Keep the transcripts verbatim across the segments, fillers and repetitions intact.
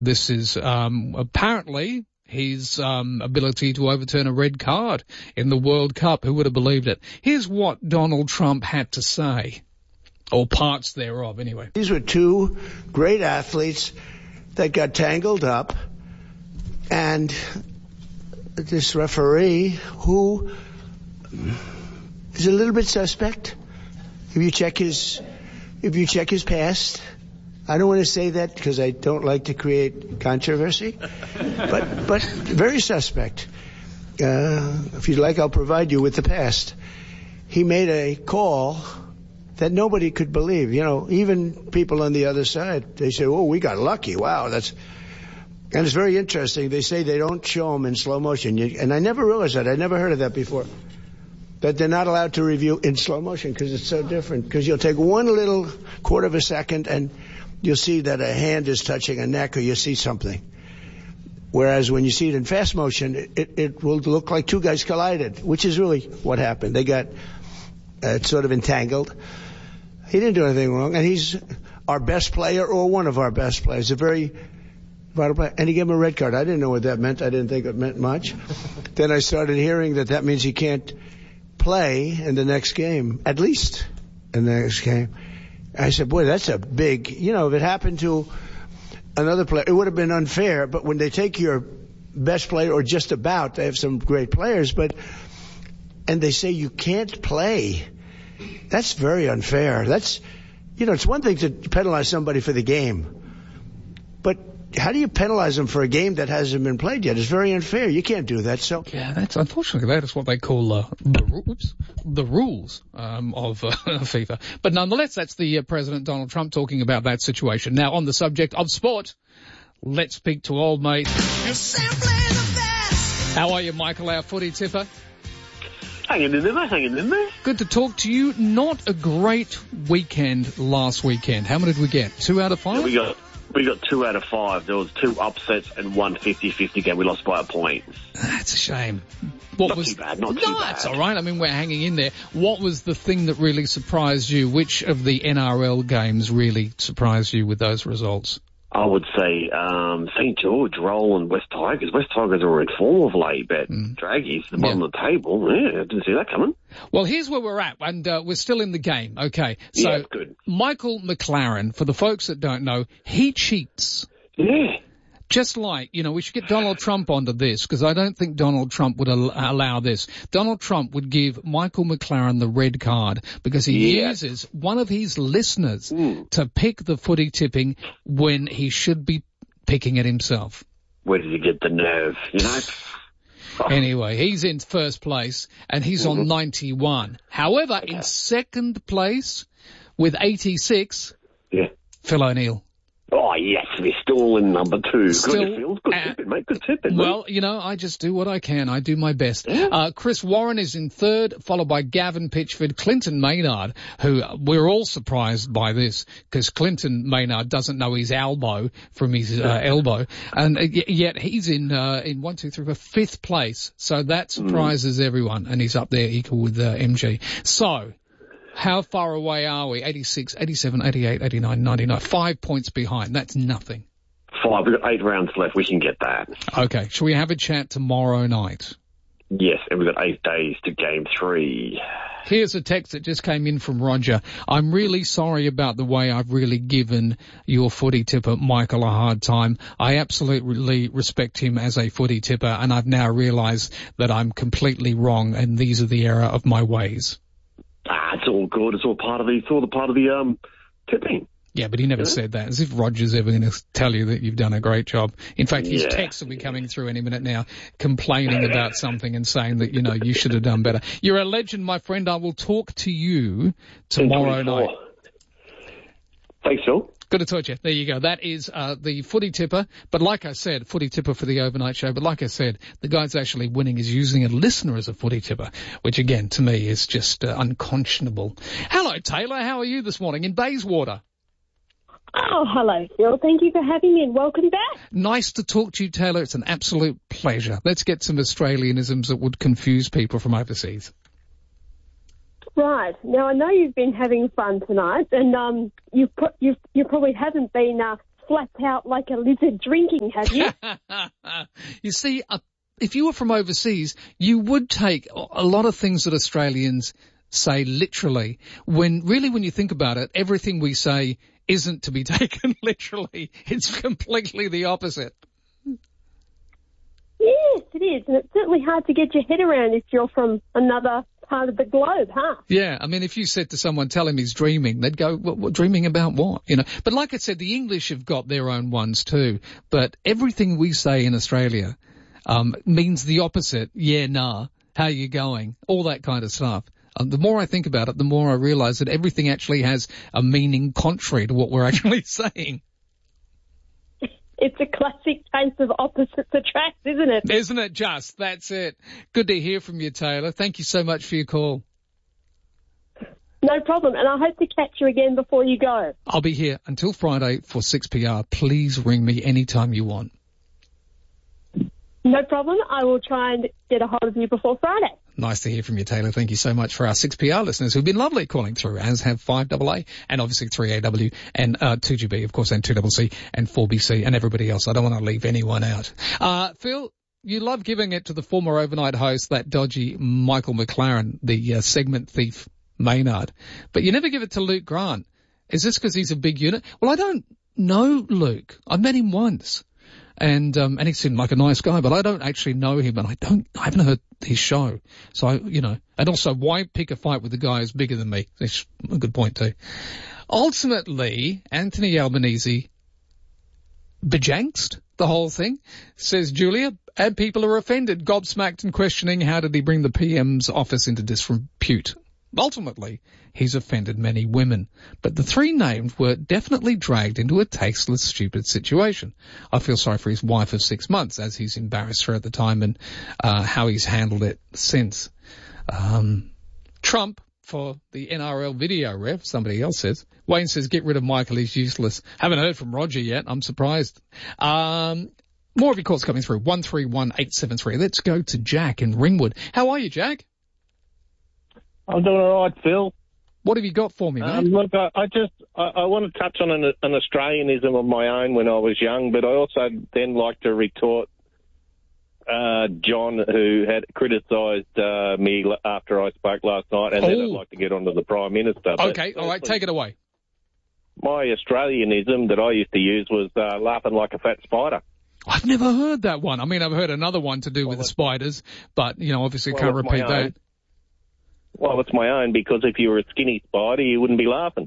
This is um, apparently his um, ability to overturn a red card in the World Cup. Who would have believed it? Here's what Donald Trump had to say, or parts thereof anyway. These were two great athletes that got tangled up, and this referee, who is a little bit suspect, if you check his, if you check his past. I don't want to say that because I don't like to create controversy, but but very suspect. Uh, if you'd like, I'll provide you with the past. He made a call that nobody could believe. You know, even people on the other side, they say, "Oh, we got lucky. Wow, that's." And it's very interesting. They say they don't show them in slow motion, and I never realized that. I never heard of that before. That they're not allowed to review in slow motion because it's so different. Because you'll take one little quarter of a second and you'll see that a hand is touching a neck, or you see something. Whereas when you see it in fast motion, it, it will look like two guys collided, which is really what happened. They got uh, sort of entangled. He didn't do anything wrong, and he's our best player or one of our best players, a very vital player. And he gave him a red card. I didn't know what that meant. I didn't think it meant much. Then I started hearing that that means he can't play in the next game, at least in the next game. I said, boy, that's a big, you know, if it happened to another player, it would have been unfair. But when they take your best player, or just about, they have some great players, but, and they say you can't play, that's very unfair. That's, you know, it's one thing to penalize somebody for the game, but how do you penalize them for a game that hasn't been played yet? It's very unfair. You can't do that. So yeah, that's unfortunately that is what they call uh, the, oops, the rules um, of uh, FIFA. But nonetheless, that's the uh, President Donald Trump talking about that situation. Now, on the subject of sport, let's speak to old mate. You're simply the best. How are you, Michael, our footy tipper? Hanging in there, mate, hanging in there. Good to talk to you. Not a great weekend last weekend. How many did we get? Two out of five? Yeah, we got. We got two out of five. There was two upsets and one fifty-fifty game. We lost by a point. That's a shame. What not was, too bad, not no, too bad. It's all right. I mean, we're hanging in there. What was the thing that really surprised you? Which of the N R L games really surprised you with those results? I would say um, Saint George, Roll and West Tigers. West Tigers are in form of late, but mm. Draggies, the bottom yeah. of the table. Yeah, I didn't see that coming. Well, here's where we're at, and uh, we're still in the game. Okay, so yeah, good. Michael McLaren, for the folks that don't know, he cheats. Yeah. Just like, you know, we should get Donald Trump onto this, because I don't think Donald Trump would al- allow this. Donald Trump would give Michael McLaren the red card because he yeah. uses one of his listeners mm. to pick the footy tipping when he should be picking it himself. Where did he get the nerve, you know? Oh. Anyway, he's in first place, and he's mm-hmm. on ninety-one. However, okay. in second place, with eighty-six, yeah. Phil O'Neill. Oh, yes, we're still in number two. Still, good, Phil. Good uh, tipping, mate. Good tipping. Well, you know, I just do what I can. I do my best. Yeah. Uh, Chris Warren is in third, followed by Gavin Pitchford, Clinton Maynard, who we're all surprised by this, because Clinton Maynard doesn't know his elbow from his uh, elbow, and uh, yet he's in uh, in one, two, three, four, fifth place. So that surprises mm. everyone, and he's up there equal with uh, M G. So, how far away are we? eighty-six, eighty-seven, eighty-eight, eighty-nine, ninety-nine. Five points behind. That's nothing. Five. We've got eight rounds left. We can get that. Okay. Shall we have a chat tomorrow night? Yes, and we've got eight days to game three. Here's a text that just came in from Roger. I'm really sorry about the way I've really given your footy tipper, Michael, a hard time. I absolutely respect him as a footy tipper, and I've now realised that I'm completely wrong, and these are the error of my ways. Ah, it's all good. It's all part of the, it's all the part of the, um, tipping. Yeah, but he never yeah. said that. As if Roger's ever going to tell you that you've done a great job. In fact, his yeah. texts will be coming through any minute now, complaining about something and saying that, you know, you should have done better. You're a legend, my friend. I will talk to you tomorrow night. Thanks, Phil. Good to talk to you. There you go. That is uh, the footy tipper. But like I said, footy tipper for the overnight show. But like I said, the guy that's actually winning is using a listener as a footy tipper, which again, to me, is just uh, unconscionable. Hello, Taylor. How are you this morning in Bayswater? Oh, hello, Phil. Thank you for having me and welcome back. Nice to talk to you, Taylor. It's an absolute pleasure. Let's get some Australianisms that would confuse people from overseas. Right. Now, I know you've been having fun tonight, and um, you you you probably haven't been uh, flapped out like a lizard drinking, have you? You see, uh, if you were from overseas, you would take a lot of things that Australians say literally, when really when you think about it, everything we say isn't to be taken literally. It's completely the opposite. Yes, it is. And it's certainly hard to get your head around if you're from another part of the globe, huh? Yeah, I mean, if you said to someone, tell him he's dreaming, they'd go, what, what, dreaming about what? You know, but like I said, the English have got their own ones too. But everything we say in Australia um means the opposite. Yeah, nah, how you going? All that kind of stuff. Um, the more I think about it, the more I realise that everything actually has a meaning contrary to what we're actually saying. It's a classic case of opposites attract, isn't it? Isn't it just? That's it. Good to hear from you, Taylor. Thank you so much for your call. No problem, and I hope to catch you again before you go. I'll be here until Friday for six P R. Please ring me anytime you want. No problem. I will try and get a hold of you before Friday. Nice to hear from you, Taylor. Thank you so much for our six P R listeners who've been lovely calling through, as have five A A and obviously three A W and uh, two G B, of course, and two C C and four B C and everybody else. I don't want to leave anyone out. Uh, Phil, you love giving it to the former overnight host, that dodgy Michael McLaren, the uh, segment thief Maynard, but you never give it to Luke Grant. Is this because he's a big unit? Well, I don't know Luke. I've met him once. And, um, and he seemed like a nice guy, but I don't actually know him, and I don't, I haven't heard his show. So, I, you know, and also, why pick a fight with the guy who's bigger than me? That's a good point too. Ultimately, Anthony Albanese bejanxed the whole thing, says Julia, and people are offended, gobsmacked and questioning how did he bring the P M's office into disrepute. Ultimately, he's offended many women, but the three named were definitely dragged into a tasteless, stupid situation. I feel sorry for his wife of six months, as he's embarrassed her at the time, and uh, how he's handled it since. Um, Trump for the N R L video ref, somebody else says. Wayne says, get rid of Michael, he's useless. Haven't heard from Roger yet, I'm surprised. Um, more of your calls coming through, one three one eight seven three. Let's go to Jack in Ringwood. How are you, Jack? I'm doing all right, Phil. What have you got for me, mate? Um, look, I, I just I, I want to touch on an, an Australianism of my own when I was young, but I also then like to retort uh, John, who had criticised uh, me after I spoke last night, and oh. then I'd like to get on to the Prime Minister. Okay, all right, take it away. My Australianism that I used to use was uh, laughing like a fat spider. I've never heard that one. I mean, I've heard another one to do well, with the spiders, but, you know, obviously well, can't repeat that. Own. Well, it's my own, because if you were a skinny spider, you wouldn't be laughing.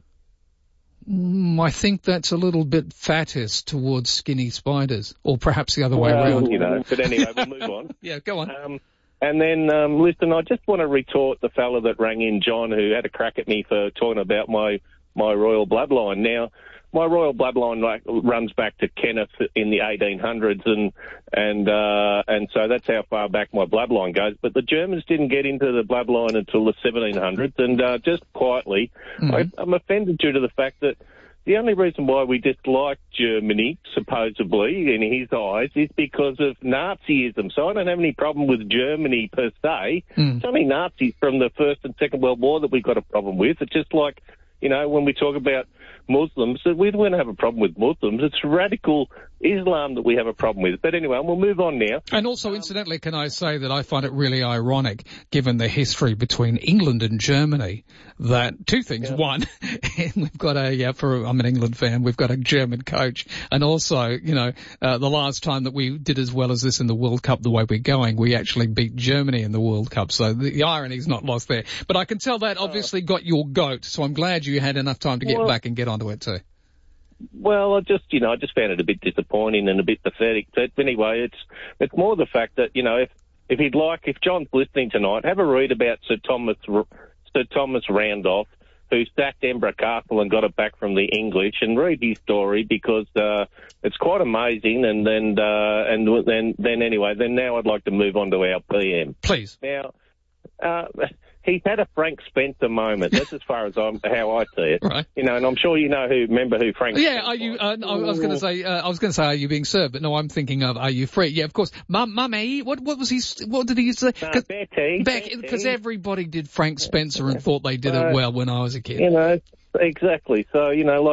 Mm, I think that's a little bit fattest towards skinny spiders, or perhaps the other well, way around. You know, but anyway, we'll move on. Yeah, go on. Um, and then, um, listen, I just want to retort the fella that rang in, John, who had a crack at me for talking about my, my royal bloodline. Now, my royal bloodline like, runs back to Kenneth in the eighteen hundreds, and and uh, and so that's how far back my bloodline goes. But the Germans didn't get into the bloodline until the seventeen hundreds, and uh, just quietly, mm-hmm. I, I'm offended due to the fact that the only reason why we dislike Germany, supposedly, in his eyes, is because of Nazism. So I don't have any problem with Germany per se. Mm. It's only Nazis from the First and Second World War that we've got a problem with. It's just like, you know, when we talk about Muslims, we don't have a problem with Muslims. It's radical Islam that we have a problem with. But anyway, we'll move on now. And also, um, incidentally, can I say that I find it really ironic, given the history between England and Germany, that two things. Yeah. One, we've got a, yeah, for, I'm an England fan, we've got a German coach. And also, you know, uh, the last time that we did as well as this in the World Cup, the way we're going, we actually beat Germany in the World Cup. So the, the irony's not lost there. But I can tell that obviously got your goat. So I'm glad you had enough time to get well, back and get onto it too. Well, I just, you know, I just found it a bit disappointing and a bit pathetic. But anyway, it's it's more the fact that, you know, if if he'd like, if John's listening tonight, have a read about Sir Thomas Sir Thomas Randolph, who sacked Edinburgh Castle and got it back from the English, and read his story, because uh, it's quite amazing. And then uh, and then then anyway, then now I'd like to move on to our P M. Please. Now. Uh, He's had a Frank Spencer moment. That's as far as I'm, how I see it. Right. You know, and I'm sure you know who, remember who Frank yeah, Spencer are you, was. uh, I was going to say, uh, I was going to say, are you being served? But no, I'm thinking of, are you free? Yeah, of course. Mum, mummy, what, what was he, what did he used to say? No, Betty. Becky, because everybody did Frank Spencer and thought they did uh, it well when I was a kid. You know, exactly. So, you know, like,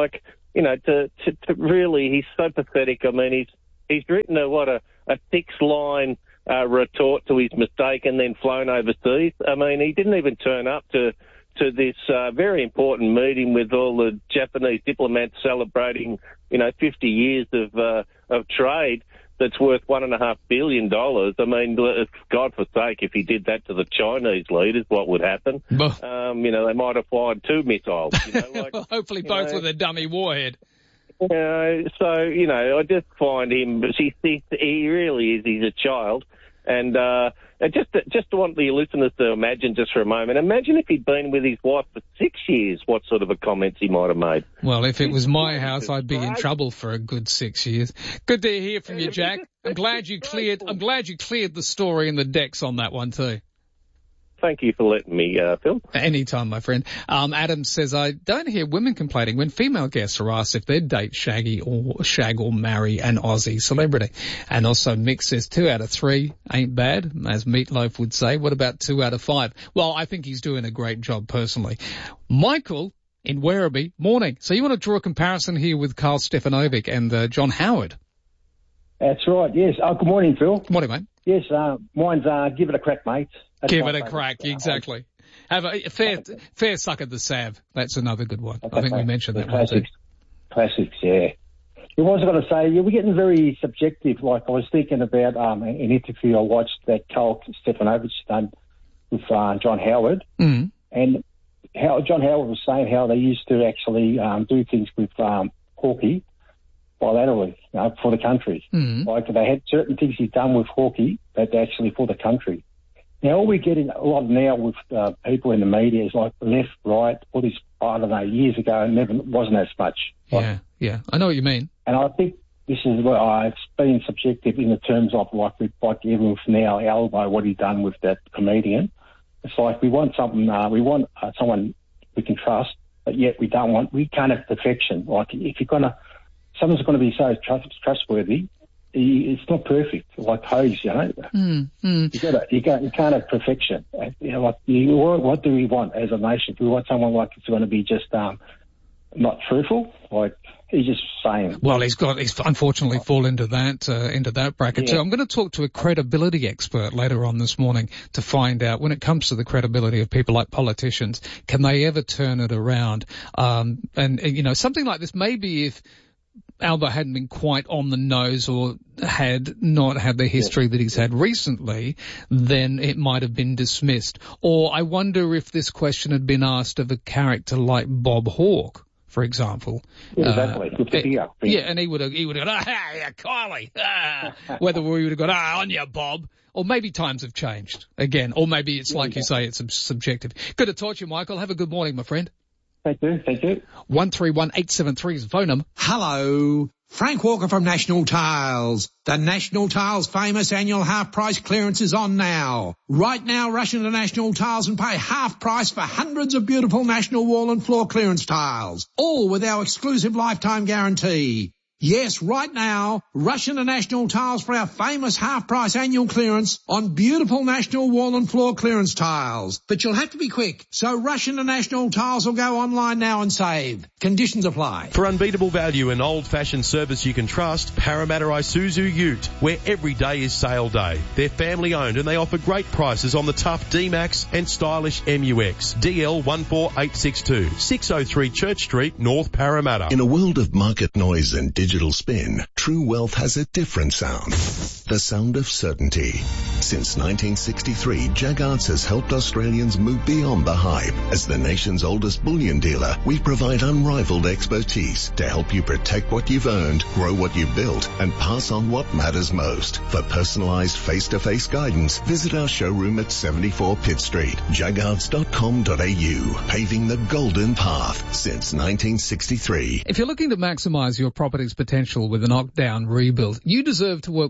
you know, to, to, to really, he's so pathetic. I mean, he's he's written a, what, a, a six-line uh, retort to his mistake and then flown overseas. I mean, he didn't even turn up to to this uh, very important meeting with all the Japanese diplomats celebrating, you know, fifty years of uh, of trade that's worth one and a half billion dollars. I mean, God forsake, if he did that to the Chinese leaders, what would happen? um, you know, they might have fired two missiles. You know, like, well, hopefully both know, with a dummy warhead. You know, so, you know, I just find him, he, he, he really is, he's a child. And uh, just just want the listeners to imagine just for a moment, imagine if he'd been with his wife for six years, what sort of a comments he might have made. Well, if it was my house, I'd be in trouble for a good six years. Good to hear from you, Jack. I'm glad you cleared, I'm glad you cleared the story and the decks on that one too. Thank you for letting me, uh, Phil. Anytime, my friend. Um, Adam says, I don't hear women complaining when female guests are asked if they'd date Shaggy or shag or marry an Aussie celebrity. And also Mick says two out of three ain't bad, as Meatloaf would say. What about two out of five? Well, I think he's doing a great job personally. Michael in Werribee, morning. So you want to draw a comparison here with Carl Stefanovic and uh, John Howard? That's right, yes. Oh, good morning, Phil. Good morning, mate. Yes, uh, mine's uh, give it a crack, mate. That's Give it a crack, exactly. Have a fair, fair suck at the salve. That's another good one. I think we mentioned that one too. Classics, yeah. It was going to say, yeah, we're getting very subjective. Like I was thinking about um, an interview I watched that Carl Stefanovic done with uh, John Howard, mm-hmm. and how John Howard was saying how they used to actually um, do things with um, Hawkey bilaterally, you know, for the country. Mm-hmm. Like they had certain things he'd done with Hawkey that actually for the country. Now, all we're getting a lot now with uh, people in the media is like left, right, all this, I don't know, years ago, it never wasn't as much. Like, yeah, yeah, I know what you mean. And I think this is where I've been subjective in the terms of like, with, like even with now Albo, what he done with that comedian. It's like we want something, uh, we want uh, someone we can trust, but yet we don't want, we can't have perfection. Like if you're going to, someone's going to be so trust, trustworthy, it's not perfect, like Hose, you know. Mm, mm. You got you got you can't have perfection. You know, like you, what do we want as a nation? Do we want someone like it's going to be just um not truthful? Like he's just saying. Well, he's got he's unfortunately fall into that uh, into that bracket yeah. too. I'm going to talk to a credibility expert later on this morning to find out when it comes to the credibility of people like politicians, can they ever turn it around? Um, and you know, something like this, maybe if Albo hadn't been quite on the nose or had not had the history that he's had recently, then it might have been dismissed. Or I wonder if this question had been asked of a character like Bob Hawke, for example. Yeah, exactly. Uh, Good to hear. Yeah, and he would have, he would have gone, ah, yeah, Kylie. Ah. Whether we would have gone, ah, on you, Bob. Or maybe times have changed again. Or maybe it's like yeah. you say, it's subjective. Good to talk to you, Michael. Have a good morning, my friend. Thank you, thank you. one three one eight seven three is the phone number. Hello, Frank Walker from National Tiles. The National Tiles famous annual half price clearance is on now. Right now, rush into National Tiles and pay half price for hundreds of beautiful National wall and floor clearance tiles, all with our exclusive lifetime guarantee. Yes, right now, rush into National Tiles for our famous half-price annual clearance on beautiful National wall and floor clearance tiles. But you'll have to be quick, so rush into National Tiles or go online now and save. Conditions apply. For unbeatable value and old-fashioned service you can trust, Parramatta Isuzu Ute, where every day is sale day. They're family-owned and they offer great prices on the tough D-Max and stylish M U X. D L one four eight six two, six oh three Church Street, North Parramatta. In a world of market noise and digital Digital spin, True Wealth has a different sound. The sound of certainty. Since nineteen sixty-three, Jaggards has helped Australians move beyond the hype. As the nation's oldest bullion dealer, we provide unrivaled expertise to help you protect what you've earned, grow what you've built, and pass on what matters most. For personalised face-to-face guidance, visit our showroom at seventy-four Pitt Street, jaggards dot com dot a u. Paving the golden path since nineteen sixty-three. If you're looking to maximise your property's potential with a knockdown rebuild, you deserve to work with a builder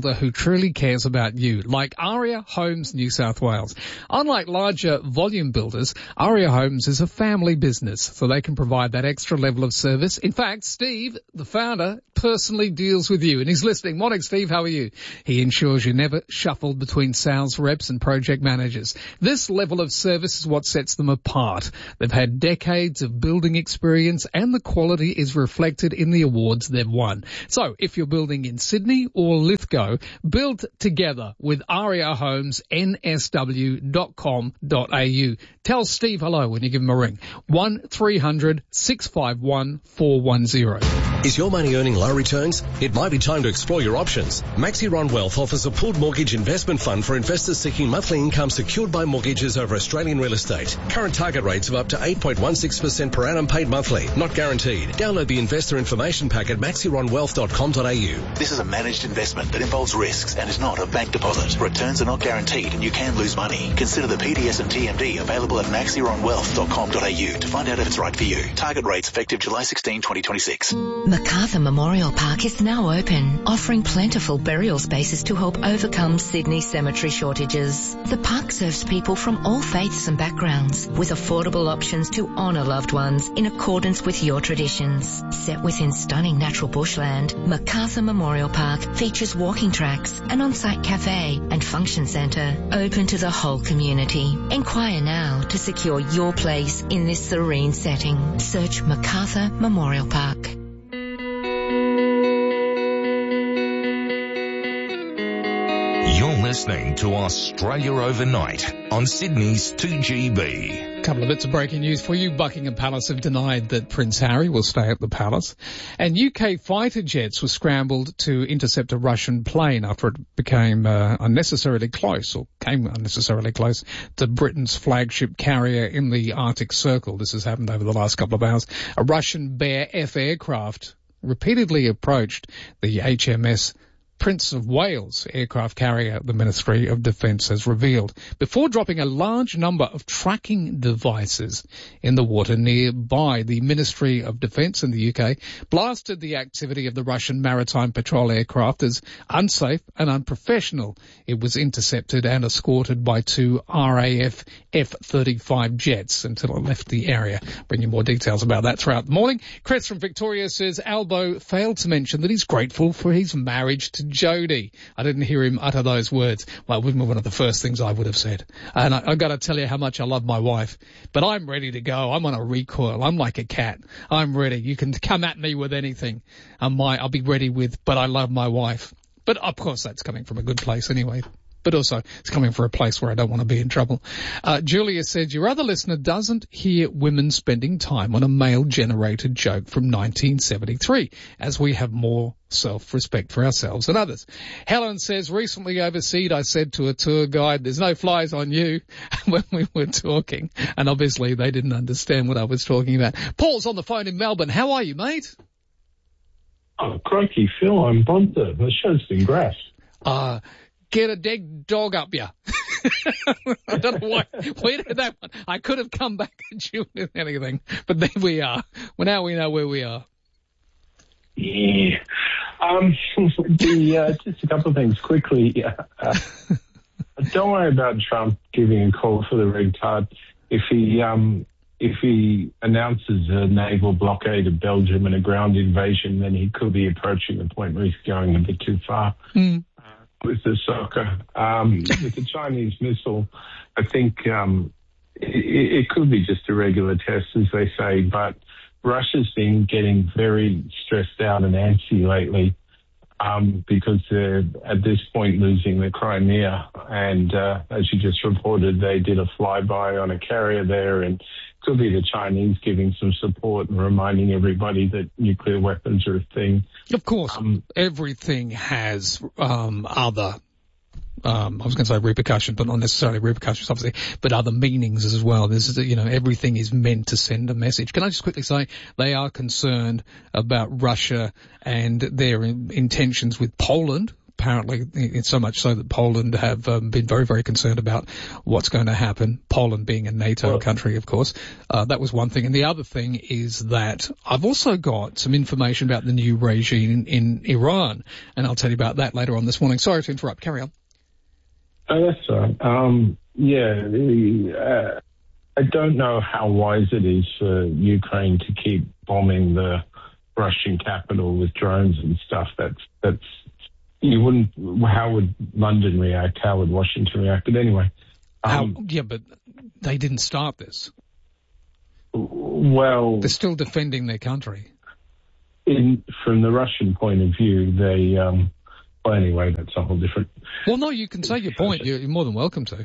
builder who truly cares about you, like Aria Homes New South Wales. Unlike larger volume builders, Aria Homes is a family business, so they can provide that extra level of service. In fact, Steve, the founder, personally deals with you, and he's listening. Morning, Steve. How are you? He ensures you're never shuffled between sales reps and project managers. This level of service is what sets them apart. They've had decades of building experience, and the quality is reflected in the awards they've won. So, if you're building in Sydney or Lithgow, build together with Aria Homes, N S W dot com dot A U. Tell Steve hello when you give him a ring. one three hundred six five one four one zero. Is your money earning low returns? It might be time to explore your options. Maxiron Wealth offers a pooled mortgage investment fund for investors seeking monthly income secured by mortgages over Australian real estate. Current target rates of up to eight point one six percent per annum paid monthly, not guaranteed. Download the investor information pack at maxiron wealth dot com dot A U. This is a managed investment that involves risks and is not a bank deposit. Returns are not guaranteed and you can lose money. Consider the P D S and T M D available at maxiron wealth dot com dot A U to find out if it's right for you. Target rates effective July sixteenth, twenty twenty-six. Macarthur Memorial Park is now open, offering plentiful burial spaces to help overcome Sydney's cemetery shortages. The park serves people from all faiths and backgrounds, with affordable options to honour loved ones in accordance with your traditions. Set within stunning natural bushland, Macarthur Memorial Park features walking tracks, an on-site cafe and function centre open to the whole community. Enquire now to secure your place in this serene setting. Search Macarthur Memorial Park. You're listening to Australia Overnight on Sydney's two G B. A couple of bits of breaking news for you. Buckingham Palace have denied that Prince Harry will stay at the palace. And U K fighter jets were scrambled to intercept a Russian plane after it became uh, unnecessarily close, or came unnecessarily close, to Britain's flagship carrier in the Arctic Circle. This has happened over the last couple of hours. A Russian Bear F aircraft repeatedly approached the H M S Prince of Wales aircraft carrier, the Ministry of Defence has revealed, before dropping a large number of tracking devices in the water nearby. The Ministry of Defence in the U K blasted the activity of the Russian maritime patrol aircraft as unsafe and unprofessional. It was intercepted and escorted by two R A F F thirty-five jets until it left the area. Bring you more details about that throughout the morning. Chris from Victoria says Albo failed to mention that he's grateful for his marriage to Jodie. I didn't hear him utter those words. Well, it would be one of the first things I would have said. And I, I've got to tell you how much I love my wife. But I'm ready to go. I'm on a recoil. I'm like a cat. I'm ready. You can come at me with anything. I'm my, I'll be ready with, but I love my wife. But of course that's coming from a good place anyway. But also, it's coming from a place where I don't want to be in trouble. Uh, Julia said, your other listener doesn't hear women spending time on a male-generated joke from nineteen seventy-three, as we have more self-respect for ourselves than others. Helen says, recently overseas, I said to a tour guide, there's no flies on you, when we were talking. And obviously, they didn't understand what I was talking about. Paul's on the phone in Melbourne. How are you, mate? Oh, crikey, Phil, I'm Bonta. The show's been great. Uh... Get a dead dog up ya. I don't know why. Where did that one? I could have come back at you with anything, but there we are. Well, now we know where we are. Yeah. Um, the, uh, just a couple of things quickly. Uh, don't worry about Trump giving a call for the red card. If he, um, if he announces a naval blockade of Belgium and a ground invasion, then he could be approaching the point where he's going a bit too far. Mm. With the soccer, um, with the Chinese missile, I think um, it, it could be just a regular test, as they say, but Russia's been getting very stressed out and antsy lately um, because they're, at this point, losing the Crimea. And uh, as you just reported, they did a flyby on a carrier there, and it could be the Chinese giving some support and reminding everybody that nuclear weapons are a thing. Of course, um, everything has um, other, um, I was going to say repercussions, but not necessarily repercussions, obviously, but other meanings as well. This is, you know, everything is meant to send a message. Can I just quickly say they are concerned about Russia and their in- intentions with Poland, apparently. It's so much so that Poland have um, been very, very concerned about what's going to happen. Poland being a NATO well, country, of course. Uh, that was one thing. And the other thing is that I've also got some information about the new regime in, in Iran, and I'll tell you about that later on this morning. Sorry to interrupt. Carry on. Oh, that's all right. Um, yeah, the, uh, I don't know how wise it is for Ukraine to keep bombing the Russian capital with drones and stuff. That's that's you wouldn't. How would London react? How would Washington react? But anyway, um, how, yeah, but they didn't start this. Well, they're still defending their country. In from the Russian point of view, they. Um, well, anyway, that's a whole different. Well, no, you can say your point. You're, you're more than welcome to.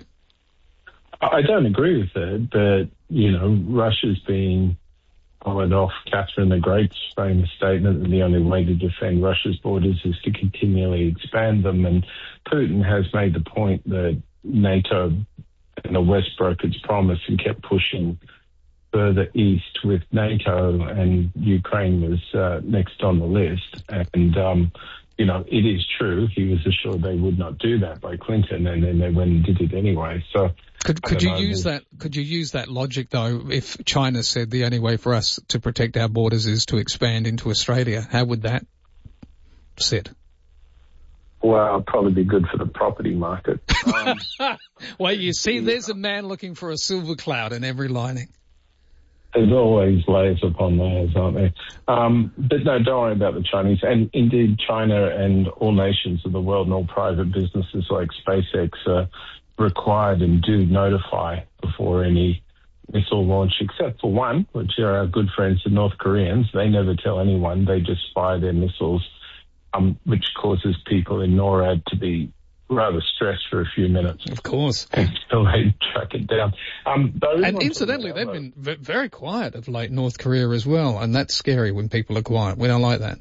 I don't agree with it, but you know, Russia's being followed off Catherine the Great's famous statement that the only way to defend Russia's borders is to continually expand them. And Putin has made the point that NATO and the West broke its promise and kept pushing further east with NATO, and Ukraine was uh, next on the list. And, um, you know, it is true. He was assured they would not do that by Clinton, and then they went and did it anyway. So could could you know, use that? Could you use that logic though? If China said the only way for us to protect our borders is to expand into Australia, how would that sit? Well, it'd probably be good for the property market. Um, well, you see, there's a man looking for a silver cloud in every lining. There's always layers upon layers, aren't there? Um, but no, don't worry about the Chinese. And indeed, China and all nations of the world and all private businesses like SpaceX are required and do notify before any missile launch, except for one, which are our good friends, the North Koreans. They never tell anyone. They just fire their missiles, um, which causes people in NORAD to be rather stressed for a few minutes. Of course. Until they track it down. Um, and incidentally, they've been v- very quiet of late, North Korea as well, and that's scary when people are quiet. We don't like that.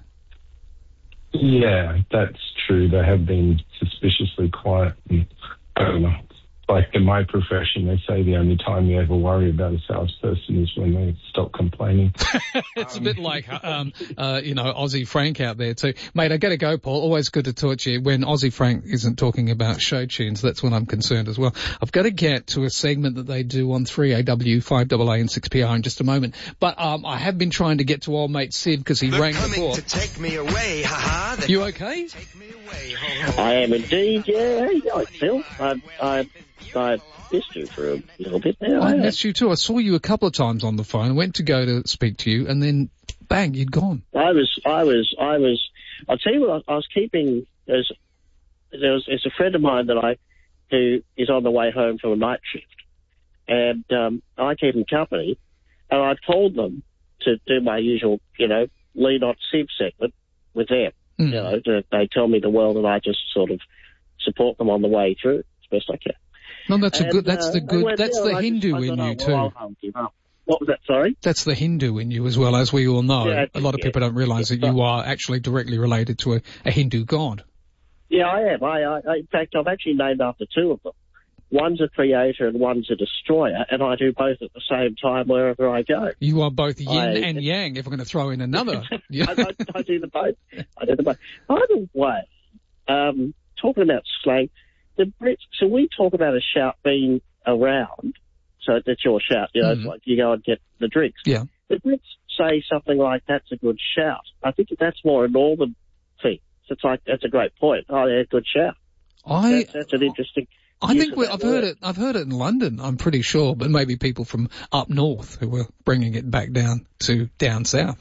Yeah, that's true. They have been suspiciously quiet. And, I don't know. Like in my profession, they say the only time you ever worry about a salesperson is when they stop complaining. It's um, a bit like, um, uh, you know, Aussie Frank out there too. Mate, I gotta go, Paul. Always good to talk to you. When Aussie Frank isn't talking about show tunes, that's when I'm concerned as well. I've got to get to a segment that they do on three A W, five A A and six P R in just a moment. But, um, I have been trying to get to old mate Sid because he They're rang coming before. To take me away, haha. They're you okay? Take me away, ho, ho. I am indeed, yeah. Yeah, Phil. I, I, I missed you for a little bit there. I missed you too. I saw you a couple of times on the phone, went to go to speak to you, and then bang, you'd gone. I was, I was, I was, I'll tell you what, I was keeping, there's, there was, there's a friend of mine that I, who is on the way home from a night shift, and um, I keep him company, and I told them to do my usual, you know, Lee Not Siv segment with them. Mm. You know, to, they tell me the world, and I just sort of support them on the way through as best I can. No, that's and, a good. That's uh, the good. Went, that's yeah, the I Hindu just, in know, you too. well, I'll give up. What was that? Sorry. That's the Hindu in you as well, as we all know. Yeah, a lot of yeah, people don't realise that you are actually directly related to a, a Hindu god. Yeah, I am. I, I, in fact, I've actually named after two of them. One's a creator and one's a destroyer, and I do both at the same time wherever I go. You are both yin I, and yang. If we're going to throw in another, I, I, I do the both. I do the both. By the way, um, talking about slang. The Brits, so we talk about a shout being around, so that's your shout, you know, mm. like you go and get the drinks. Yeah. The Brits say something like, that's a good shout. I think that's more a northern thing. So it's like, that's a great point. Oh, yeah, good shout. I, that's, that's an interesting... I think we, I've word. heard it, I've heard it in London, I'm pretty sure, but maybe people from up north who were bringing it back down to down south.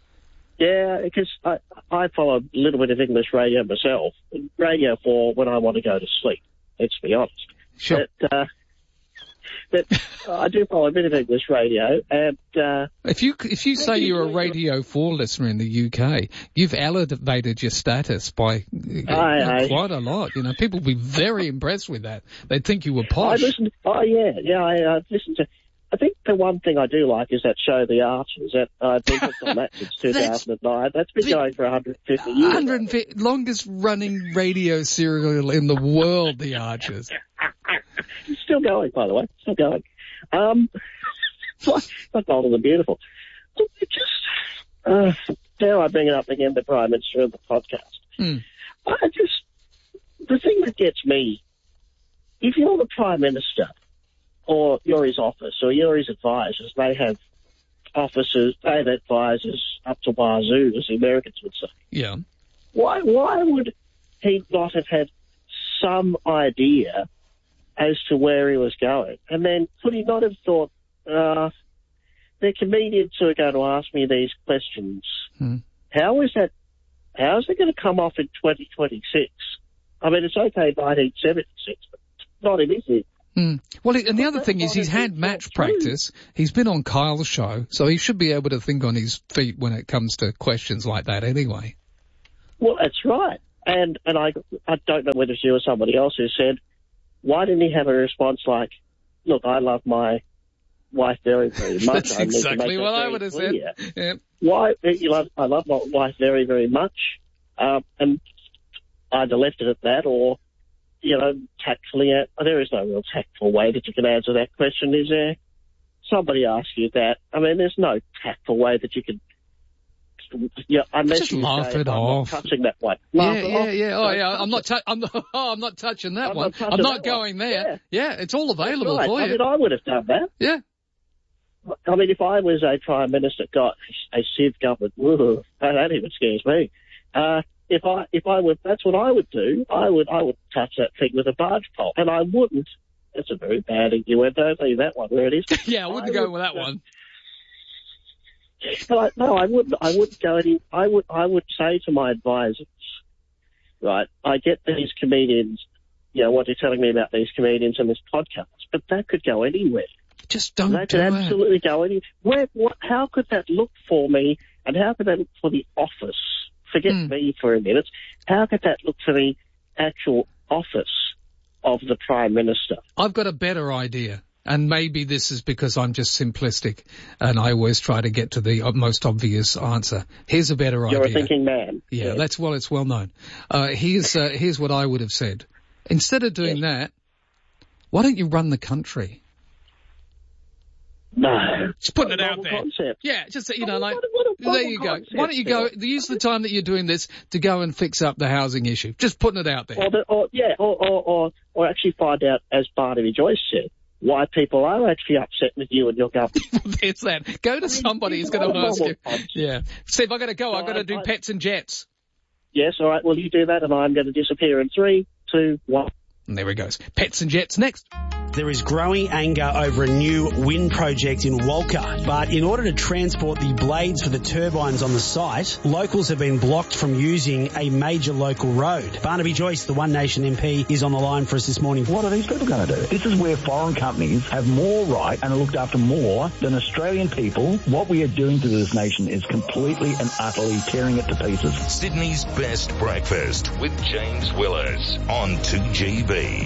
Yeah, because I, I follow a little bit of English radio myself. Radio for when I want to go to sleep, let's be honest. Sure. But, uh, but I do follow a bit of English radio, and... Uh, if you if you say you're a Radio four listener in the U K, you've elevated your status by I, uh, I, quite a lot. You know, people would be very impressed with that. They'd think you were posh. I listen, oh, yeah, yeah, I uh, listen to... I think the one thing I do like is that show, The Archers. That I've been hooked on that since two thousand nine. That's been going for one hundred fifty years. one hundred fifty, longest running radio serial in the world, The Archers. It's still going, by the way. Still going. Um, not Bold and the Beautiful. It just, uh, now I bring it up again, the Prime Minister of the podcast. Mm. I just, that gets me, if you're the Prime Minister or you're his office or you're his advisors, they have officers, they have advisors up to wazoo, as the Americans would say. Yeah. Why, why would he not have had some idea as to where he was going? And then could he not have thought, uh, they're comedians who are going to ask me these questions. Hmm. How is that, how is it going to come off in twenty twenty-six? I mean, it's okay nineteen seventy-six, but not in this year. Mm. Well, and the other thing is he's had match practice. He's been on Kyle's show, so he should be able to think on his feet when it comes to questions like that anyway. Well, that's right. And and I I don't know whether it's you or somebody else who said, why didn't he have a response like, look, I love my wife very, very much. That's I need to exactly make that what I very would have clear. said. Yeah. Why, you love, I love my wife very, very much. Um, and either left it at that or, you know, tactfully, uh, there is no real tactful way that you can answer that question, is there? Somebody asks you that. I mean, there's no tactful way that you can, yeah, unless Just you laugh say, it I'm off. not touching that one. Laugh Yeah, it yeah, off. yeah. Oh, Don't yeah. touch I'm not. it. Tu- I'm not. Oh, I'm not touching that I'm one. not touching I'm not that one. going there. Yeah. Yeah, it's all available Right. for I you. mean, I would have done that. Yeah. I mean, if I was a Prime Minister, got a Civ government, whoa, that even scares me. Uh, if I, if I would, that's what I would do. I would, I would touch that thing with a barge pole, and I wouldn't. That's a very bad innuendo. I'll tell you that one where it is. Yeah, I wouldn't I go would, with that uh, one. But I, no, I wouldn't. I wouldn't go any. I would. I would say to my advisors, right? I get these comedians. You know what you're telling me about these comedians and this podcast, but that could go anywhere. Just don't That do could it. absolutely go anywhere. Where? What? How could that look for me? And how could that look for the office? Forget Hmm. me for a minute. How could that look for the actual office of the Prime Minister? I've got a better idea. And maybe this is because I'm just simplistic and I always try to get to the most obvious answer. Here's a better You're idea. a thinking man. Yeah, Yeah. that's well, it's well known. Uh, here's, uh, here's what I would have said. Instead of doing that, why don't you run the country? No. Just putting it What a out novel there. concept. Yeah, just, you know, like, What a- what a there novel you go. concept, Why don't you go, Phil. use the time that you're doing this to go and fix up the housing issue. Just putting it out there. Or, the, or yeah, or, or, or, or actually find out, as Barnaby Joyce said, why people are actually upset with you and your government. It's that. Go to somebody who's going to ask you. Yeah. Steve, I've got to go. I've got to do pets and jets. Yes, all right, well, you do that, and I'm going to disappear in three, two, one. And there he goes. Pets and jets next. There is growing anger over a new wind project in Walker, but in order to transport the blades for the turbines on the site, locals have been blocked from using a major local road. Barnaby Joyce, the One Nation M P, is on the line for us this morning. What are these people going to do? This is where foreign companies have more right and are looked after more than Australian people. What we are doing to this nation is completely and utterly tearing it to pieces. Sydney's best breakfast with James Willers on two G B.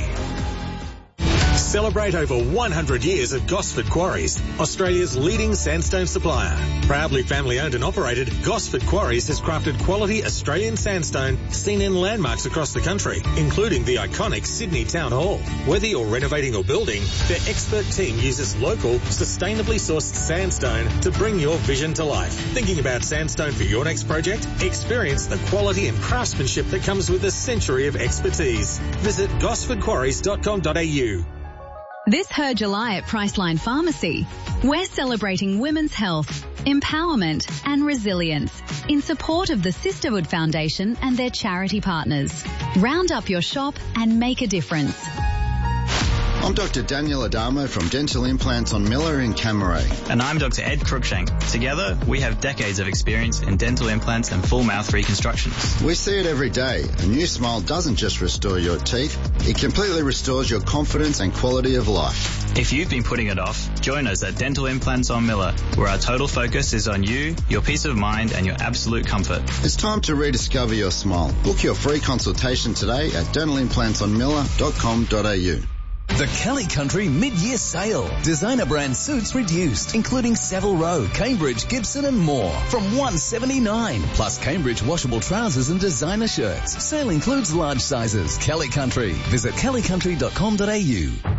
Celebrate over one hundred years at Gosford Quarries, Australia's leading sandstone supplier. Proudly family owned and operated, Gosford Quarries has crafted quality Australian sandstone seen in landmarks across the country, including the iconic Sydney Town Hall. Whether you're renovating or building, their expert team uses local, sustainably sourced sandstone to bring your vision to life. Thinking about sandstone for your next project? Experience the quality and craftsmanship that comes with a century of expertise. Visit gosford quarries dot com dot a u. This Her July at Priceline Pharmacy, we're celebrating women's health, empowerment and resilience in support of the Sisterhood Foundation and their charity partners. Round up your shop and make a difference. I'm Doctor Daniel Adamo from Dental Implants on Miller in Camaray. And I'm Doctor Ed Cruikshank. Together, we have decades of experience in dental implants and full mouth reconstructions. We see it every day. A new smile doesn't just restore your teeth, it completely restores your confidence and quality of life. If you've been putting it off, join us at Dental Implants on Miller, where our total focus is on you, your peace of mind and your absolute comfort. It's time to rediscover your smile. Book your free consultation today at dental implants on miller dot com dot a u. The Kelly Country Mid-Year Sale. Designer brand suits reduced, including Savile Row, Cambridge, Gibson and more from one hundred seventy-nine dollars. Plus Cambridge washable trousers and designer shirts. Sale includes large sizes. Kelly Country. Visit kelly country dot com dot a u. I'm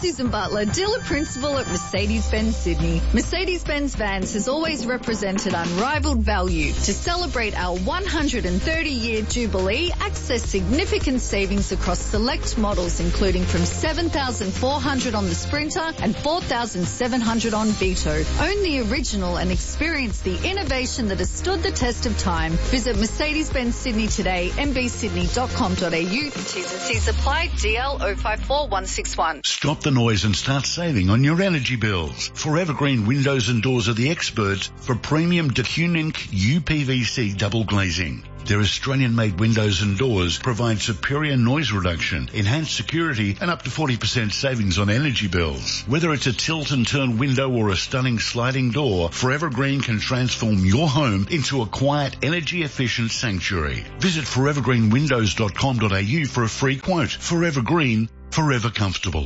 Susan Butler, dealer principal at Mercedes-Benz Sydney. Mercedes-Benz Vans has always represented unrivaled value. To celebrate our one hundred thirty year Jubilee, access significant savings across select models, including from seven thousand four hundred on the Sprinter and four thousand seven hundred on Vito. Own the original and experience the innovation that has stood the test of time. Visit Mercedes-Benz Sydney today, m b sydney dot com dot a u. T's and C's apply. D L zero five four one six one. Stop the noise and start saving on your energy bills. Forever Green Windows and Doors are the experts for premium Decunink U P V C double glazing. Their Australian-made windows and doors provide superior noise reduction, enhanced security, and up to forty percent savings on energy bills. Whether it's a tilt and turn window or a stunning sliding door, Forever Green can transform your home into a quiet, energy-efficient sanctuary. Visit forever green windows dot com dot a u for a free quote. Forever Green, forever comfortable.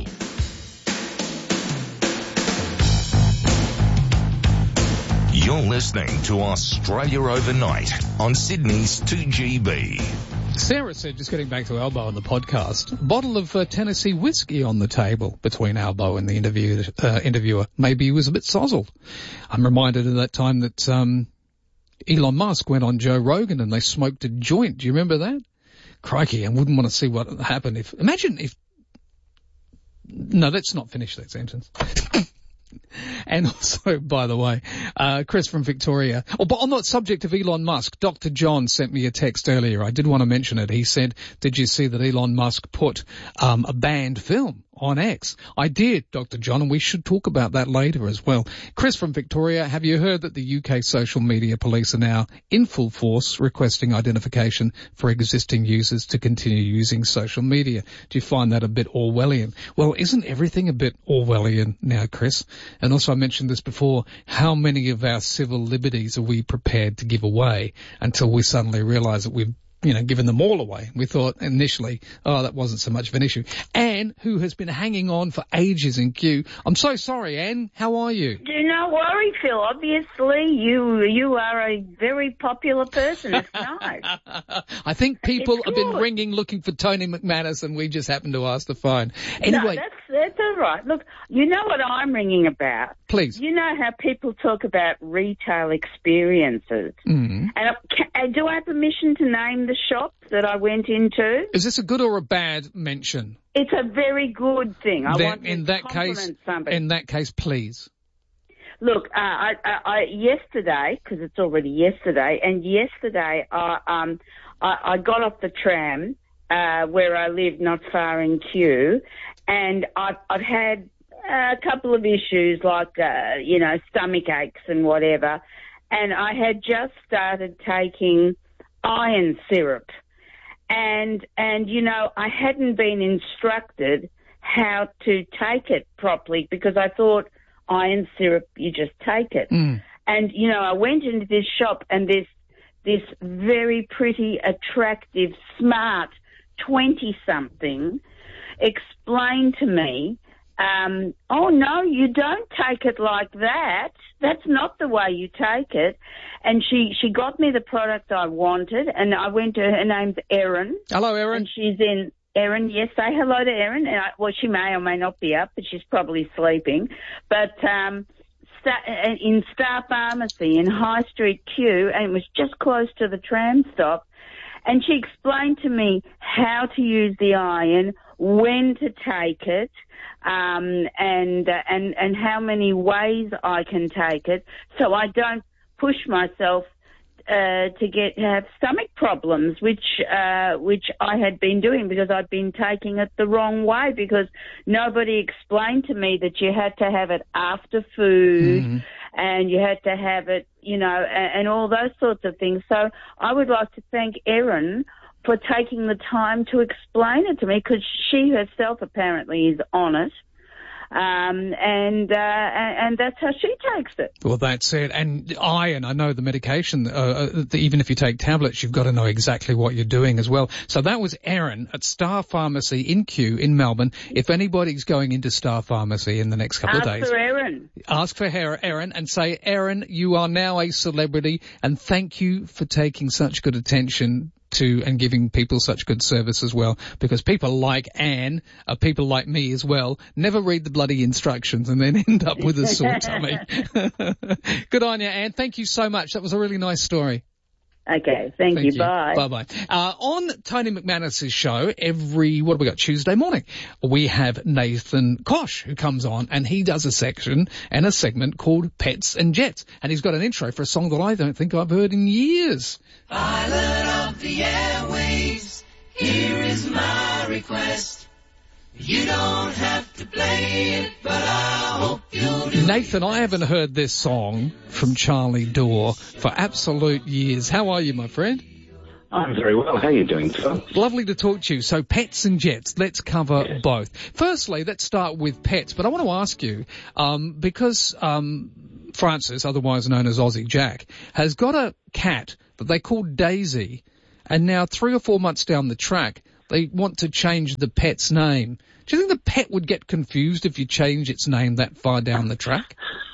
You're listening to Australia Overnight on Sydney's two G B. Sarah said, just getting back to Albo on the podcast, a bottle of uh, Tennessee whiskey on the table between Albo and the interview, uh, interviewer. Maybe he was a bit sozzled. I'm reminded of that time that um, Elon Musk went on Joe Rogan and they smoked a joint. Do you remember that? Crikey, I wouldn't want to see what happened if... Imagine if... No, let's not finish that sentence. And also, by the way, uh, Chris from Victoria. Oh, but on that subject of Elon Musk, Doctor John sent me a text earlier. I did want to mention it. He said, did you see that Elon Musk put um, a banned film on X? I did, Doctor John, and we should talk about that later as well. Chris from Victoria, have you heard that the U K social media police are now in full force requesting identification for existing users to continue using social media? Do you find that a bit Orwellian? Well, isn't everything a bit Orwellian now, Chris? And also I mentioned this before, how many of our civil liberties are we prepared to give away until we suddenly realise that we've you know, given them all away. We thought initially, oh, that wasn't so much of an issue. Anne, who has been hanging on for ages in queue. I'm so sorry, Anne. How are you? Do not worry, Phil. Obviously, you you are a very popular person. It's nice. I think people It's have been good. ringing looking for Tony McManus, and we just happened to ask the phone. Anyway, No, that's, that's all right. Look, you know what I'm ringing about? Please. You know how people talk about retail experiences. Mm. And uh, ca- uh, do I have permission to name the shop that I went into? Is this a good or a bad mention? It's a very good thing. I Then want to in that case, compliment somebody. in that case, please. Look, uh, I, I, I, yesterday, because it's already yesterday, and yesterday I, um, I, I got off the tram uh, where I live, not far in Kew, and I've, I've had a couple of issues like, uh, you know, stomach aches and whatever, and I had just started taking iron syrup, and and you know I hadn't been instructed how to take it properly because I thought iron syrup, you just take it. Mm. And, you know, I went into this shop and this, this very pretty, attractive, smart twenty-something explained to me, um, oh, no, you don't take it like that. That's not the way you take it. And she, she got me the product I wanted, and I went to her name's Erin. Hello, Erin. And she's in... Erin, yes, say hello to Erin. And I, well, she may or may not be up, but she's probably sleeping. But um, sta- in Star Pharmacy in High Street Q, and it was just close to the tram stop, and she explained to me how to use the iron, when to take it, um, and uh, and and how many ways I can take it, so I don't push myself Uh, to get have stomach problems, which uh, which I had been doing because I'd been taking it the wrong way because nobody explained to me that you had to have it after food mm. and you had to have it, you know, and, and all those sorts of things. So I would like to thank Erin for taking the time to explain it to me because she herself apparently is on it. Um, and, uh, and, and that's how she takes it. Well, that's it. And iron, I know the medication, uh, the, even if you take tablets, you've got to know exactly what you're doing as well. So that was Erin at Star Pharmacy in Kew in Melbourne. If anybody's going into Star Pharmacy in the next couple Ask of days. for Erin. Ask for Erin and say, Erin, you are now a celebrity and thank you for taking such good attention to and giving people such good service as well, because people like Anne, uh, people like me as well, never read the bloody instructions and then end up with a sore tummy. Good on you, Anne. Thank you so much. That was a really nice story. Okay, thank, Thank you. you. Bye. Bye-bye. Uh, on Tony McManus's show, every, what have we got, Tuesday morning, we have Nathan Kosh, who comes on, and he does a section and a segment called Pets and Jets. And he's got an intro for a song that I don't think I've heard in years. Pilot of the airwaves, here is my request. You don't have to play it, but I hope you do. Nathan, I haven't heard this song from Charlie Dore for absolute years. How are you, my friend? I'm very well. How are you doing, Phil? Lovely to talk to you. So pets and jets, let's cover yes. both. Firstly, let's start with pets, but I want to ask you, um, because um, Francis, otherwise known as Aussie Jack, has got a cat that they call Daisy, and now three or four months down the track, they want to change the pet's name. Do you think the pet would get confused if you change its name that far down the track?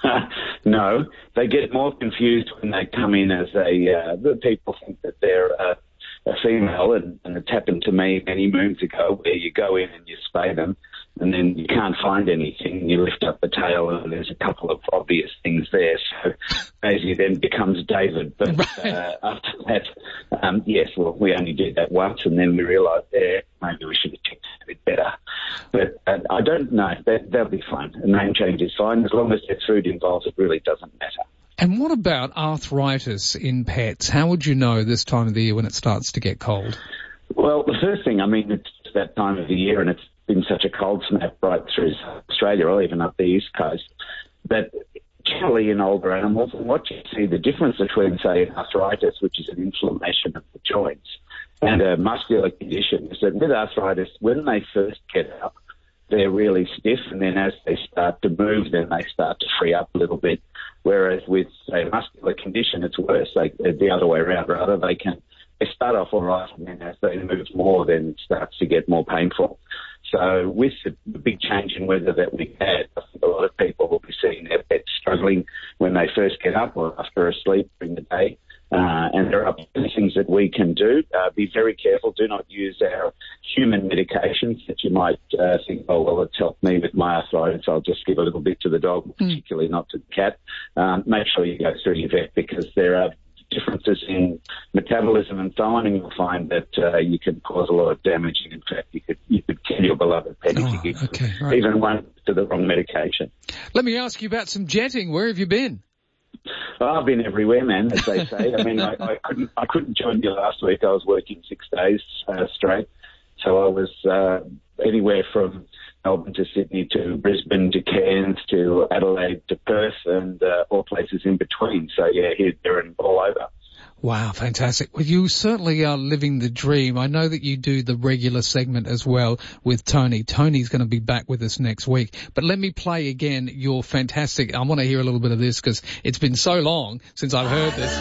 No, they get more confused when they come in as a, uh, the people think that they're uh, a female, and, and it's happened to me many moons ago, where you go in and you spay them, and then you can't find anything, you lift up the tail and there's a couple of obvious things there, so Daisy then becomes David. But right. uh, after that, um, yes, well, we only did that once, and then we realised there, maybe we should have checked it a bit better. But uh, I don't know, that, that'll be fine. A name change is fine, as long as there's food involved, it really doesn't matter. And what about arthritis in pets? How would you know this time of the year when it starts to get cold? Well, the first thing, I mean, it's that time of the year, and it's been such a cold snap right through Australia, or even up the east coast, that generally in older animals, what you see, the difference between, say, arthritis, which is an inflammation of the joints, and a muscular condition, is that with arthritis, when they first get up, they're really stiff, and then as they start to move, then they start to free up a little bit. Whereas with, say, a muscular condition, it's worse. They, the other way around, rather. They can they start off all right, and then as they move more, then it starts to get more painful. So with the, the big change in weather that we had, I think a lot of people will be seeing their pets struggling when they first get up or after a sleep during the day. Uh, and there are things that we can do. Uh, be very careful. Do not use our human medications that you might uh, think, oh, well, it's helped me with my arthritis, I'll just give a little bit to the dog, mm. particularly not to the cat. Um, make sure you go through your vet, because there are differences in metabolism and so on, and you'll find that uh, you can cause a lot of damage. In fact, you could you could kill your beloved pet oh, if you give okay, right. even one to the wrong medication. Let me ask you about some jetting. Where have you been? Well, I've been everywhere, man, as they say. I mean, I, I couldn't I couldn't join you last week. I was working six days uh, straight, so I was uh, anywhere from Melbourne to Sydney to Brisbane to Cairns to Adelaide to Perth, and uh, all places in between. So yeah, here, there, and all over. Wow, fantastic. Well, you certainly are living the dream. I know that you do the regular segment as well with Tony. Tony's going to be back with us next week. But let me play again your fantastic, I want to hear a little bit of this because it's been so long since I've heard this.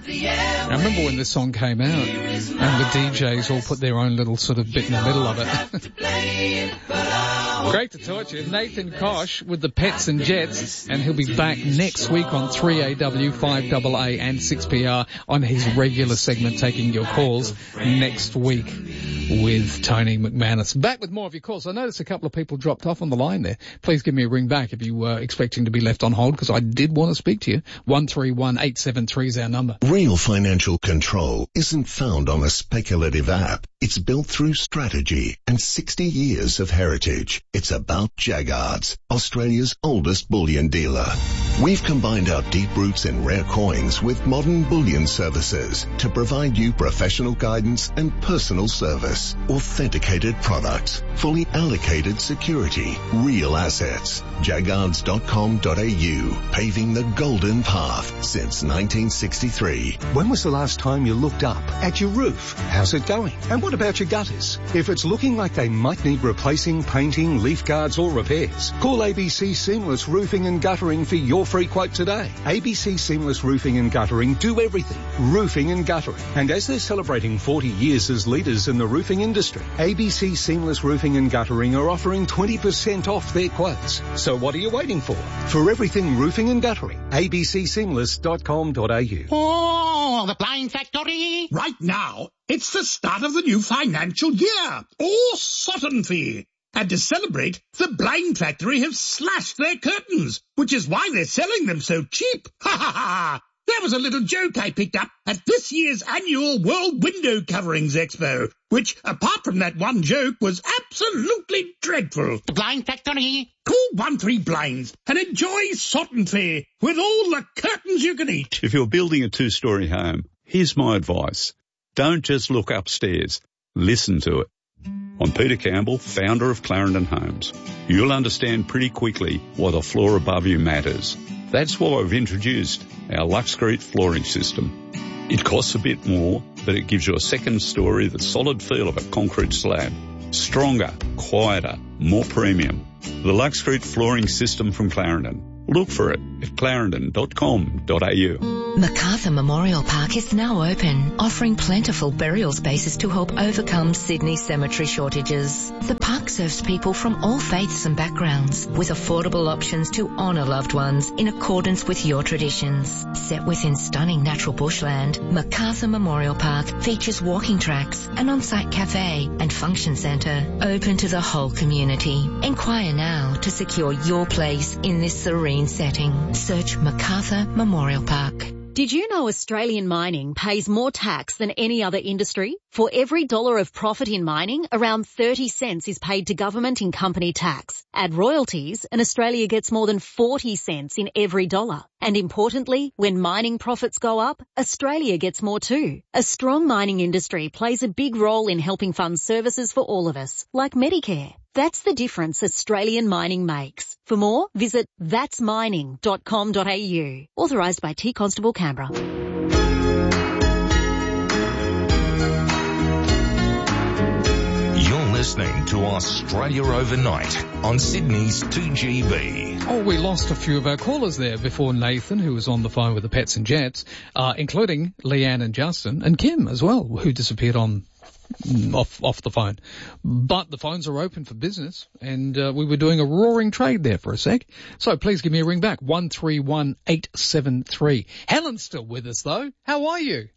I remember when this song came out and the D Js all put their own little sort of bit in the middle of it. Great to talk to you. Nathan Kosh with the Pets and Jets, and he'll be back next week on three A W, five A A and six P R on his regular segment taking your calls next week with Tony McManus. Back with more of your calls. I noticed a couple of people dropped off on the line there. Please give me a ring back if you were expecting to be left on hold, because I did want to speak to you. one three one eight seven three is our number. Real financial control isn't found on a speculative app. It's built through strategy and sixty years of heritage. It's about Jaggards, Australia's oldest bullion dealer. We've combined our deep roots in rare coins with modern bullion services to provide you professional guidance and personal service. Authenticated products, fully allocated security, real assets. Jaggards dot com dot a u, paving the golden path since nineteen sixty-three. When was the last time you looked up at your roof? How's it going? And what about your gutters? If it's looking like they might need replacing, painting, leaf guards or repairs, call A B C Seamless Roofing and Guttering for your free quote today. A B C Seamless Roofing and Guttering do everything. Roofing and guttering. And as they're celebrating forty years as leaders in the roofing industry, A B C Seamless Roofing and Guttering are offering twenty percent off their quotes. So what are you waiting for? For everything roofing and guttering, A B C seamless dot com dot a u. Oh, for the Blind Factory? Right now, it's the start of the new financial year, or Sutton Fee. And to celebrate, the Blind Factory have slashed their curtains, which is why they're selling them so cheap. Ha ha ha! That was a little joke I picked up at this year's annual World Window Coverings Expo, which, apart from that one joke, was absolutely dreadful. The Blind Factory? Call one three Blinds and enjoy Sutton Fair with all the curtains you can eat. If you're building a two-storey home, here's my advice. Don't just look upstairs. Listen to it. I'm Peter Campbell, founder of Clarendon Homes. You'll understand pretty quickly why the floor above you matters. That's why we've introduced our Luxcrete flooring system. It costs a bit more, but it gives you a second story, the solid feel of a concrete slab. Stronger, quieter, more premium. The Luxcrete flooring system from Clarendon. Look for it at clarendon dot com dot a u. Macarthur Memorial Park is now open, offering plentiful burial spaces to help overcome Sydney's cemetery shortages. The park serves people from all faiths and backgrounds, with affordable options to honour loved ones in accordance with your traditions. Set within stunning natural bushland, Macarthur Memorial Park features walking tracks, an on-site cafe and function centre open to the whole community. Enquire now to secure your place in this serene setting. Search Macarthur Memorial Park. Did you know Australian mining pays more tax than any other industry? For every dollar of profit in mining, around thirty cents is paid to government in company tax. Add royalties and Australia gets more than forty cents in every dollar. And importantly, when mining profits go up, Australia gets more too. A strong mining industry plays a big role in helping fund services for all of us, like Medicare. That's the difference Australian mining makes. For more, visit thats mining dot com dot a u. Authorised by T Constable Canberra. You're listening to Australia Overnight on Sydney's two G B. Oh, we lost a few of our callers there before Nathan, who was on the phone with the Pets and Jets, uh, including Leanne and Justin, and Kim as well, who disappeared on off off the phone. But the phones are open for business, and uh, we were doing a roaring trade there for a sec. So please give me a ring back, one three one eight seven three. Helen's still with us, though. How are you?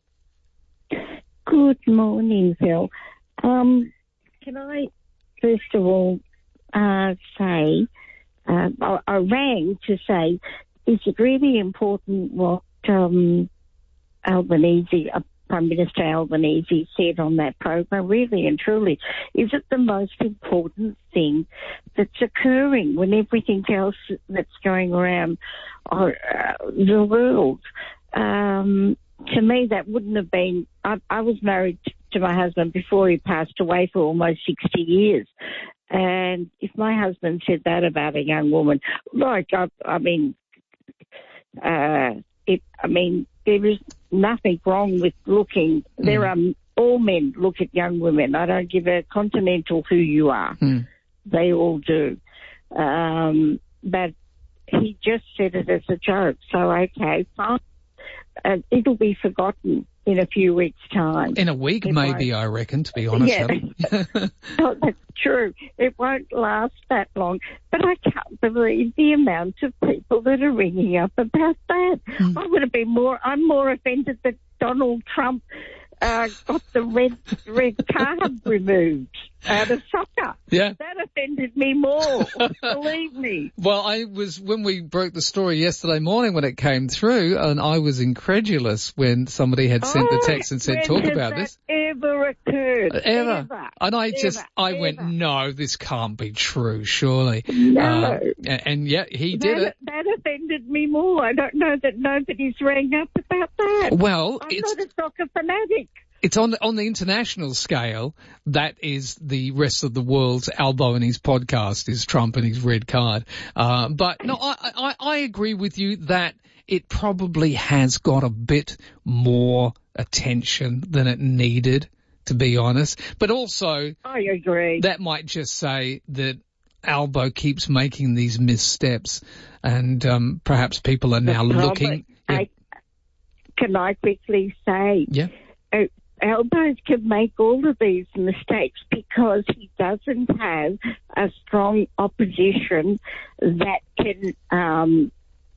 Good morning, Phil. Um, can I, first of all, uh, say, uh, I, I rang to say, is it really important what um, Albanese, uh, Prime Minister Albanese said on that program? Really and truly, is it the most important thing that's occurring when everything else that's going around uh, the world? Um, to me, that wouldn't have been... I, I was married to my husband before he passed away for almost sixty years. And if my husband said that about a young woman, like, I, I mean, uh, it, I mean, there is nothing wrong with looking. Mm. There are, all men look at young women. I don't give a continental who you are. Mm. They all do. Um, but he just said it as a joke. So, okay, fine. Uh, it'll be forgotten in a few weeks' time. In a week, maybe, I, I reckon, to be honest. Yeah. Oh, that's true. It won't last that long. But I can't believe the amount of people that are ringing up about that. Mm. I would have been more, I'm more offended that Donald Trump uh, got the red red card removed out of soccer. Yeah. That offended me more, believe me. Well, I was, when we broke the story yesterday morning when it came through, and I was incredulous when somebody had sent oh, the text and said, talk about this. Ever occurred? Uh, ever. ever. And I ever, just, I ever. went, no, this can't be true, surely. No. Uh, and, and yet he that, did it. That offended me more. I don't know that nobody's rang up about that. Well, I'm it's, not a soccer fanatic. It's on the, on the international scale. That is the rest of the world's elbow in his podcast, is Trump and his red card. Uh, but no, I, I, I agree with you that it probably has got a bit more attention than it needed, to be honest. But also, I agree. That might just say that Albo keeps making these missteps, and um, perhaps people are now Probably, looking. I, yeah. Can I quickly say? Yeah. Uh, Albo can make all of these mistakes because he doesn't have a strong opposition that can um,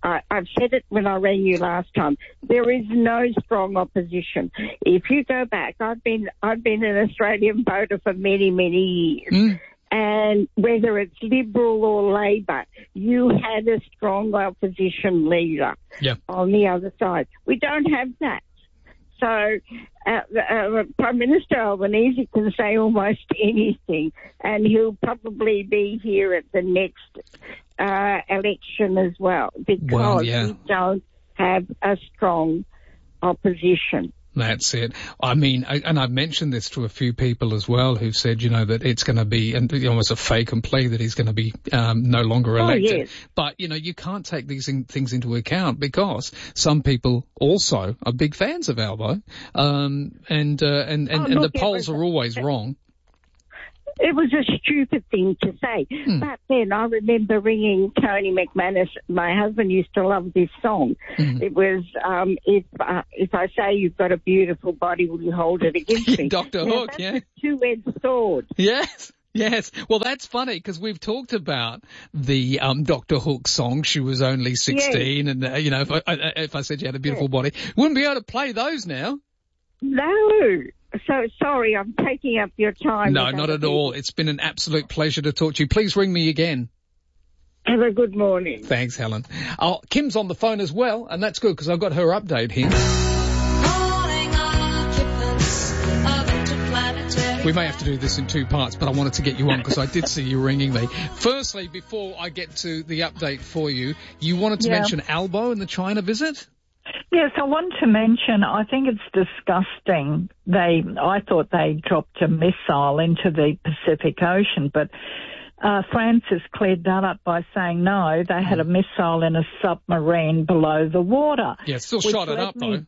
I, I've said it when I rang you last time. There is no strong opposition. If you go back, I've been I've been an Australian voter for many many years, mm. and whether it's Liberal or Labor, you had a strong opposition leader yeah. on the other side. We don't have that. So uh, uh, Prime Minister Albanese can say almost anything, and he'll probably be here at the next uh, election as well, because well, yeah. we don't have a strong opposition. That's it. I mean, I, and I've mentioned this to a few people as well who said, you know, that it's going to be and almost a fake and play that he's going to be um, no longer elected. Oh, yes. But, you know, you can't take these in, things into account because some people also are big fans of Albo. Um, and, uh, and, and, Oh, and look, the polls was, are always wrong. It was a stupid thing to say. Hmm. But then I remember ringing Tony McManus. My husband used to love this song. Mm. It was, um, if uh, if I say you've got a beautiful body, will you hold it against me? Doctor Now, Hook, that's yeah. a two-edged sword. Yes. Yes. Well, that's funny because we've talked about the um, Doctor Hook song. She was only sixteen. Yes. And, uh, you know, if I, I, if I said you had a beautiful yes. body, wouldn't be able to play those now. No. So sorry, I'm taking up your time. No, not at all. It's been an absolute pleasure to talk to you. Please ring me again. Have a good morning. Thanks, Helen. Oh, Kim's on the phone as well, and that's good because I've got her update here. We may have to do this in two parts, but I wanted to get you on because I did see you ringing me. Firstly, before I get to the update for you, you wanted to yeah. mention Albo and the China visit? Yes, I want to mention, I think it's disgusting. They, I thought they dropped a missile into the Pacific Ocean, but uh, Francis cleared that up by saying no, they had a missile in a submarine below the water. Yeah, still shot it up, me, though.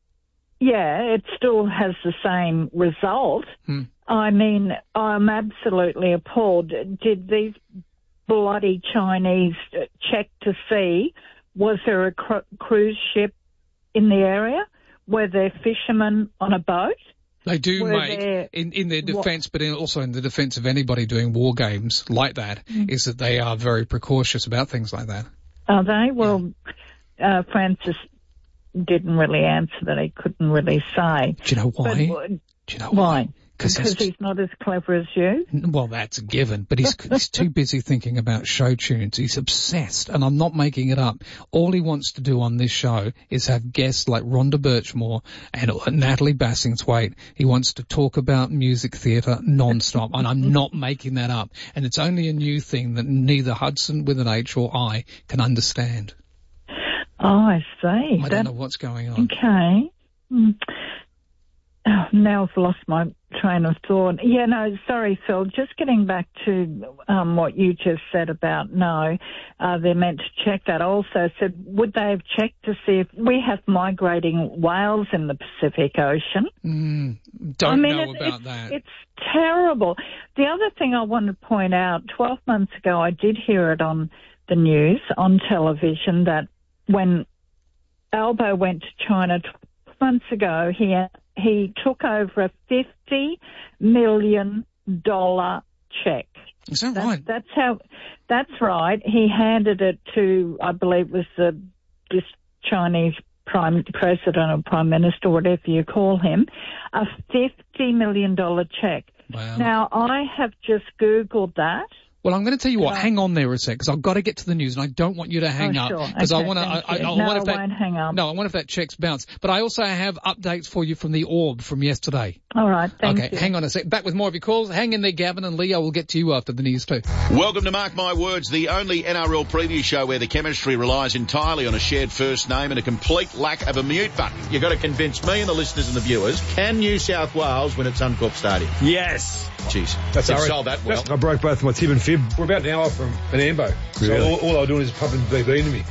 Yeah, it still has the same result. Hmm. I mean, I'm absolutely appalled. Did these bloody Chinese check to see, was there a cru- cruise ship in the area? Were there fishermen on a boat? They do Were make, there, in, in their defence, but in, also in the defence of anybody doing war games like that, mm. is that they are very precautious about things like that. Are they? Well, yeah. uh, Francis didn't really answer that. He couldn't really say. Do you know why? But, do you know why? why? Because he's, he's not as clever as you? Well, that's a given, but he's, he's too busy thinking about show tunes. He's obsessed, and I'm not making it up. All he wants to do on this show is have guests like Rhonda Birchmore and Natalie Bassingthwaite. He wants to talk about music theatre non-stop, and I'm not making that up. And it's only a new thing that neither Hudson with an H or I can understand. Oh, I see. I that, don't know what's going on. Okay. Mm. Oh, now I've lost my train of thought. Yeah, no, sorry, Phil. Just getting back to um, what you just said about no, uh, they're meant to check that. Also said, would they have checked to see if we have migrating whales in the Pacific Ocean? Mm, don't I mean, know it, about it's, that. It's terrible. The other thing I want to point out, twelve months ago, I did hear it on the news, on television, that when Albo went to China twelve months ago, he he took over a fifty million dollars check. Is that that's, right? That's how. That's right. He handed it to, I believe, it was the this Chinese prime president or prime minister, whatever you call him, a fifty million dollars check. Wow. Now I have just Googled that. Well, I'm going to tell you what. Uh, hang on there a sec, because I've got to get to the news, and I don't want you to hang oh, up, sure. because okay, I want to. I, I, I no, wonder if that, I won't hang up. No, I wonder if that check's bounced. But I also have updates for you from the Orb from yesterday. All right, thank okay, you. hang on a sec. Back with more of your calls. Hang in there, Gavin and Leo. We'll get to you after the news too. Welcome to Mark My Words, the only N R L preview show where the chemistry relies entirely on a shared first name and a complete lack of a mute button. You've got to convince me and the listeners and the viewers. Can New South Wales win at Suncorp Stadium? Yes. Jeez, that's you've sold that well. I broke both my tib and fib. We're about an hour from an ambo. So really? all, all I was doing is pumping V B into me.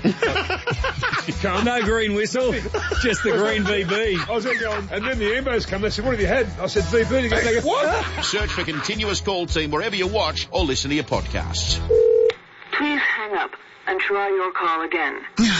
No green whistle, just the green V B. I was going, and then the ambos come. They said, "What have you had?" I said, "V B." They go, they go, "What?" Search for Continuous Call Team wherever you watch or listen to your podcasts. Please hang up and try your call again.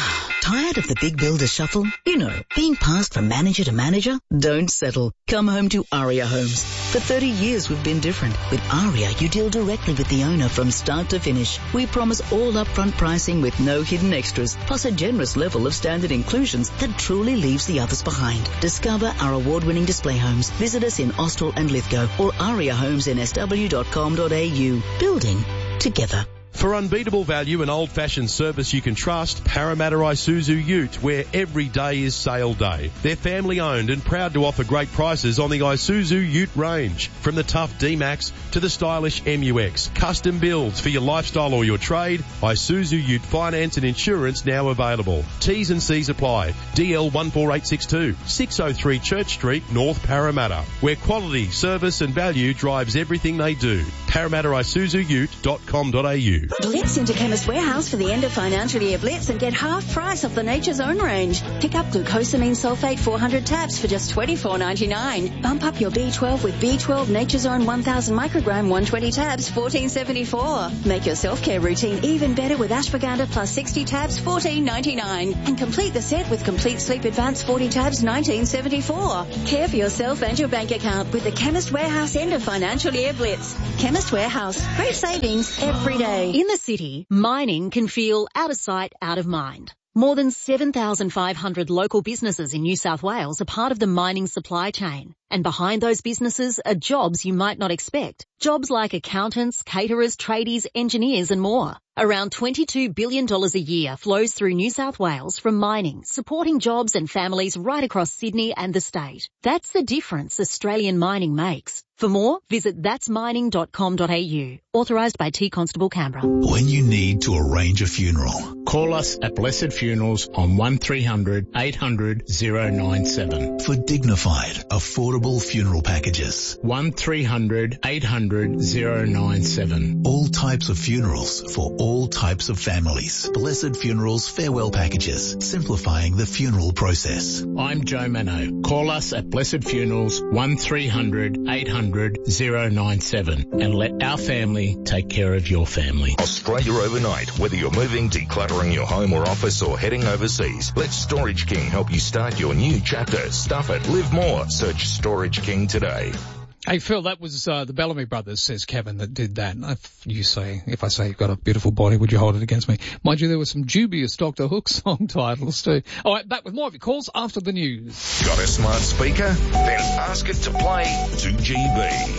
Tired of the big builder shuffle? You know, being passed from manager to manager? Don't settle. Come home to Aria Homes. For thirty years we've been different. With Aria, you deal directly with the owner from start to finish. We promise all upfront pricing with no hidden extras, plus a generous level of standard inclusions that truly leaves the others behind. Discover our award-winning display homes. Visit us in Austral and Lithgow or aria homes n s w dot com dot a u. Building together. For unbeatable value and old-fashioned service you can trust, Parramatta Isuzu Ute, where every day is sale day. They're family-owned and proud to offer great prices on the Isuzu Ute range. From the tough D-Max to the stylish M U X. Custom builds for your lifestyle or your trade. Isuzu Ute finance and insurance now available. T's and C's apply. D L one four eight six two, six oh three Church Street, North Parramatta, where quality, service and value drives everything they do. Parramatta Isuzu Ute dot com dot a u. Blitz into Chemist Warehouse for the end of financial year Blitz and get half price off the Nature's Own range. Pick up glucosamine sulfate four hundred tabs for just twenty-four ninety-nine. Bump up your B twelve with B twelve Nature's Own one thousand microgram one hundred twenty tabs, fourteen seventy-four. Make your self-care routine even better with ashwagandha plus sixty tabs, fourteen ninety-nine. And complete the set with Complete Sleep Advanced forty tabs, nineteen seventy-four. Care for yourself and your bank account with the Chemist Warehouse end of financial year Blitz. Chemist Warehouse. Great savings every day. In the city, mining can feel out of sight, out of mind. More than seven thousand five hundred local businesses in New South Wales are part of the mining supply chain. And behind those businesses are jobs you might not expect. Jobs like accountants, caterers, tradies, engineers and more. Around twenty-two billion dollars a year flows through New South Wales from mining, supporting jobs and families right across Sydney and the state. That's the difference Australian mining makes. For more, visit that's mining dot com dot a u. Authorised by T Constable Canberra. When you need to arrange a funeral, call us at Blessed Funerals on one three hundred eight hundred oh nine seven. For dignified, affordable funeral packages. one three hundred eight hundred oh nine seven. All types of funerals for all types of families. Blessed Funerals farewell packages, simplifying the funeral process. I'm Joe Mano. Call us at Blessed Funerals one three hundred eight hundred oh nine seven and let our family take care of your family. Australia Overnight. Whether you're moving, decluttering your home or office or heading overseas, let Storage King help you start your new chapter. Stuff it. Live more. Search Storage King today. Hey, Phil, that was uh, the Bellamy Brothers, says Kevin, that did that. If you say, if I say you've got a beautiful body, would you hold it against me? Mind you, there were some dubious Doctor Hook song titles too. All right, back with more of your calls after the news. Got a smart speaker? Then ask it to play two G B.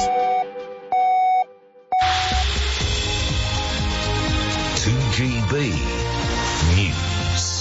two G B News.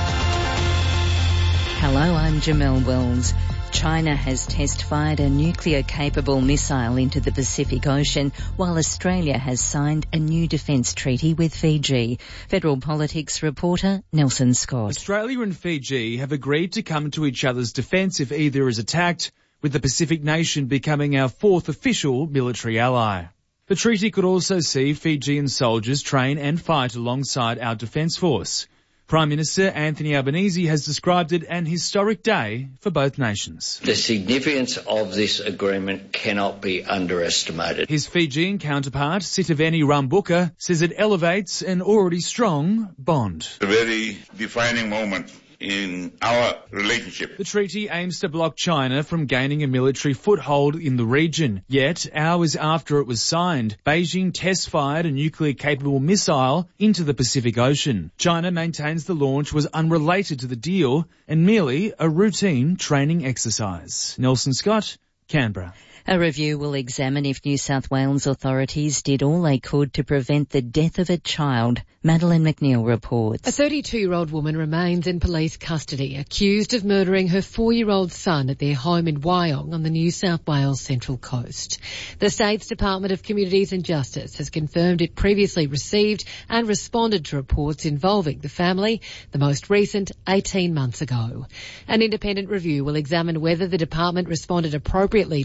Hello, I'm Jamelle Wells. China has test-fired a nuclear-capable missile into the Pacific Ocean, while Australia has signed a new defence treaty with Fiji. Federal Politics reporter Nelson Scott. Australia and Fiji have agreed to come to each other's defence if either is attacked, with the Pacific nation becoming our fourth official military ally. The treaty could also see Fijian soldiers train and fight alongside our defence force. Prime Minister Anthony Albanese has described it an historic day for both nations. The significance of this agreement cannot be underestimated. His Fijian counterpart, Sitiveni Rambuka, says it elevates an already strong bond. A very defining moment in our relationship. The treaty aims to block China from gaining a military foothold in the region. Yet, hours after it was signed, Beijing test-fired a nuclear-capable missile into the Pacific Ocean. China maintains the launch was unrelated to the deal and merely a routine training exercise. Nelson Scott, Canberra. A review will examine if New South Wales authorities did all they could to prevent the death of a child. Madeleine McNeil reports. A thirty-two-year-old woman remains in police custody, accused of murdering her four-year-old son at their home in Wyong on the New South Wales Central Coast. The state's Department of Communities and Justice has confirmed it previously received and responded to reports involving the family, the most recent eighteen months ago. An independent review will examine whether the department responded appropriately to those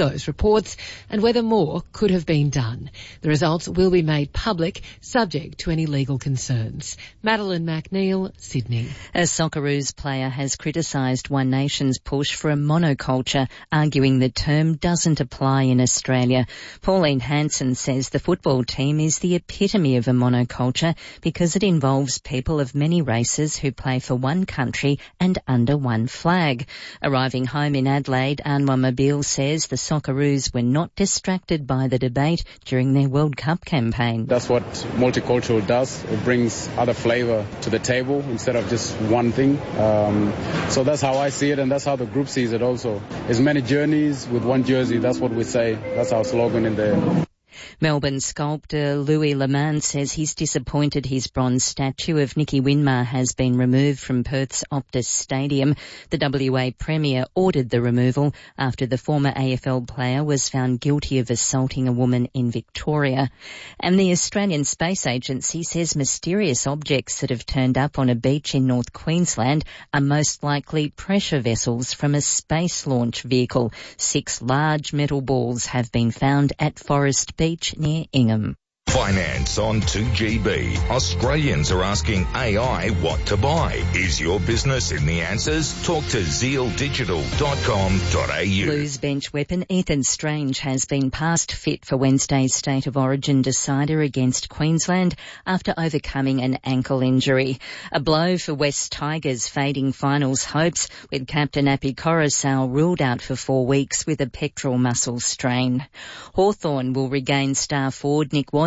those reports and whether more could have been done. The results will be made public, subject to any legal concerns. Madeline McNeil, Sydney. A Socceroos player has criticised One Nation's push for a monoculture, arguing the term doesn't apply in Australia. Pauline Hanson says the football team is the epitome of a monoculture because it involves people of many races who play for one country and under one flag. Arriving home in Adelaide, Anwar Mobile says the Socceroos were not distracted by the debate during their World Cup campaign. That's what multicultural does. It brings other flavour to the table instead of just one thing. Um, so that's how I see it, and that's how the group sees it also. There's many journeys with one jersey. That's what we say. That's our slogan in there. Melbourne sculptor Louis Leman says he's disappointed his bronze statue of Nicky Winmar has been removed from Perth's Optus Stadium. The W A Premier ordered the removal after the former A F L player was found guilty of assaulting a woman in Victoria. And the Australian Space Agency says mysterious objects that have turned up on a beach in North Queensland are most likely pressure vessels from a space launch vehicle. Six large metal balls have been found at Forest Beach near Ingham. Finance on two G B. Australians are asking A I what to buy. Is your business in the answers? Talk to zeal digital dot com dot a u. Blues bench weapon Ethan Strange has been passed fit for Wednesday's State of Origin decider against Queensland after overcoming an ankle injury. A blow for West Tigers' fading finals hopes, with captain Api Coruscant ruled out for four weeks with a pectoral muscle strain. Hawthorn will regain star forward Nick Waddell